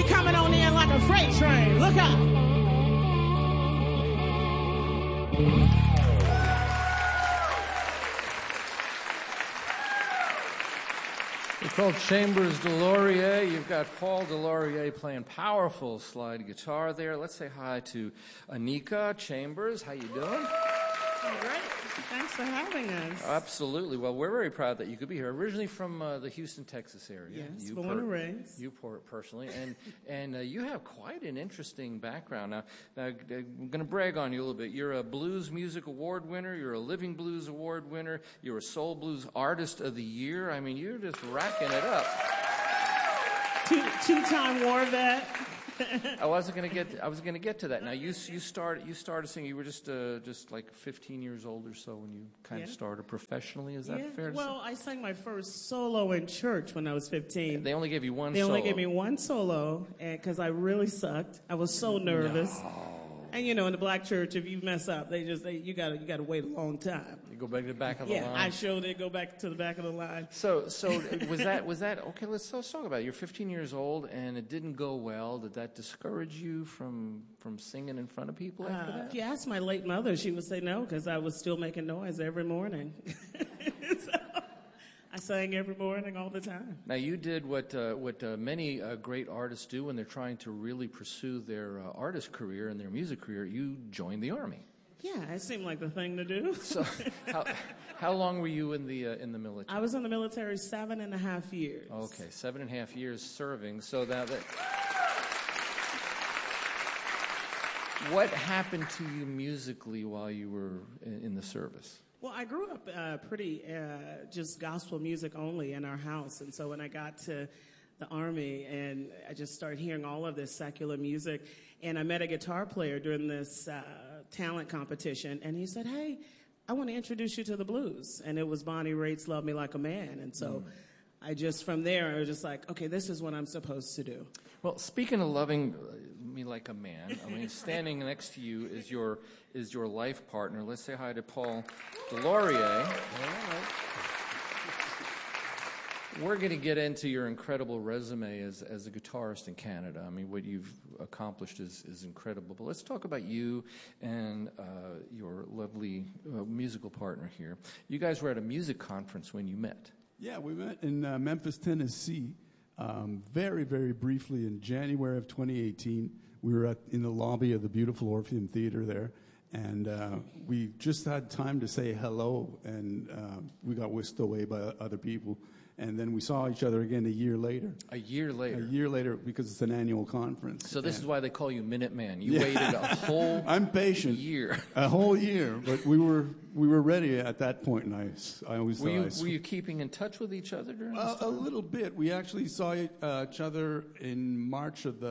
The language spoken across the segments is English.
coming on in like a freight train. Look out. They're called Chambers DesLauriers. You've got Paul DesLauriers playing powerful slide guitar there. Let's say hi to Anika Chambers. How you doing? Oh, great. Thanks for having us. Absolutely. Well, we're very proud that you could be here. Originally from the Houston, Texas area. Yes, born and raised. You personally. And you have quite an interesting background. Now, I'm going to brag on you a little bit. You're a Blues Music Award winner. You're a Living Blues Award winner. You're a Soul Blues Artist of the Year. I mean, you're just racking it up. Two-time war vet. I was going to get to that. Now you started singing. You were just like 15 years old or so when you kind of started professionally. Is that fair to say? Well, I sang my first solo in church when I was 15. They only gave you one. They only gave me one solo, because I really sucked. I was so nervous. No. And in the black church, if you mess up, you gotta wait a long time. You go back to the back of the line. Yeah, I sure did go back to the back of the line. So was that okay? Let's talk about it. You're 15 years old and it didn't go well. Did that discourage you from singing in front of people after that? If you asked my late mother, she would say no, because I was still making noise every morning. So I sang every morning all the time. Now you did what many great artists do when they're trying to really pursue their artist career and their music career. You joined the Army. Yeah, it seemed like the thing to do. So, how long were you in the military? I was in the military 7.5 years. Okay, 7.5 years serving. So that what happened to you musically while you were in the service? Well, I grew up pretty just gospel music only in our house, and so when I got to the Army and I just started hearing all of this secular music, and I met a guitar player during this talent competition, and he said, "Hey, I want to introduce you to the blues," and it was Bonnie Raitt's "Love Me Like a Man," and so I just from there I was just like, okay, this is what I'm supposed to do. Well, speaking of loving me like a man, I mean, standing next to you is your life partner. Let's say hi to Paul DesLauriers. We're going to get into your incredible resume as a guitarist in Canada. I mean, what you've accomplished is incredible. But let's talk about you and your lovely musical partner here. You guys were at a music conference when you met. Yeah, we met in Memphis, Tennessee, very, very briefly in January of 2018. We were in the lobby of the beautiful Orpheum Theater there, and we just had time to say hello, and we got whisked away by other people. And then we saw each other again a year later. A year later? A year later, because it's an annual conference. So this is why they call you Minuteman. You waited a whole I'm patient. Year. A whole year, but we were ready at that point, and I always were you keeping in touch with each other during this time? A little bit. We actually saw each other in March of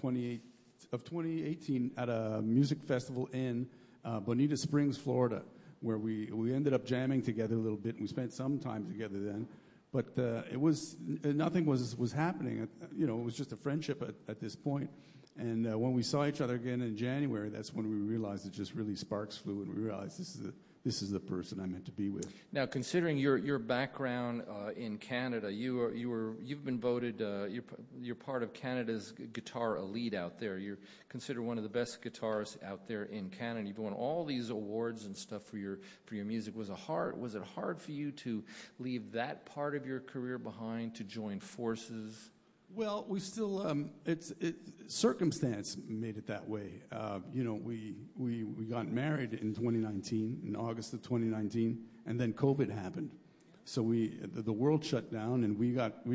2018 at a music festival in Bonita Springs, Florida, where we ended up jamming together a little bit, and we spent some time together then. But nothing was happening. It was just a friendship at this point. And when we saw each other again in January, that's when we realized it just really sparks flew, and we realized this is the person I meant to be with. Now, considering your background in Canada, you've been voted you're part of Canada's guitar elite out there. You're considered one of the best guitarists out there in Canada. You've won all these awards and stuff for your music. Was it hard for you to leave that part of your career behind to join forces? Well, we still circumstance made it that way. We got married in 2019, in August of 2019, and then COVID happened. So the world shut down, and we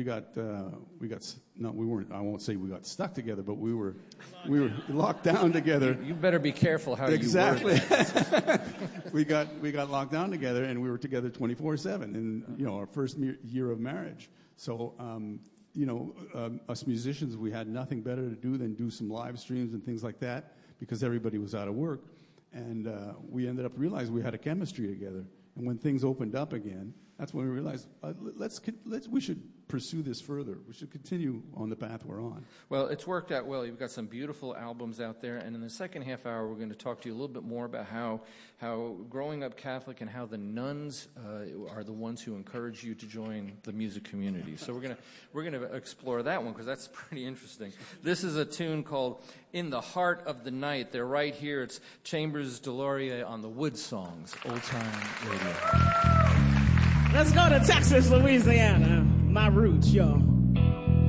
won't say we got stuck together, but we were locked down together. You better be careful how exactly. you word that. we got locked down together, and we were together 24/7 in our first year of marriage. So. Us musicians, we had nothing better to do than do some live streams and things like that because everybody was out of work. And we ended up realizing we had a chemistry together. And when things opened up again, that's when we realized we should pursue this further. We should continue on the path we're on. Well, it's worked out well. You've got some beautiful albums out there, and in the second half hour, we're going to talk to you a little bit more about how growing up Catholic and how the nuns are the ones who encourage you to join the music community. So we're gonna explore that one because that's pretty interesting. This is a tune called "In the Heart of the Night." They're right here. It's Chambers Deslauriers on the Wood Songs, Old Time Radio. Let's go to Texas, Louisiana, my roots, y'all.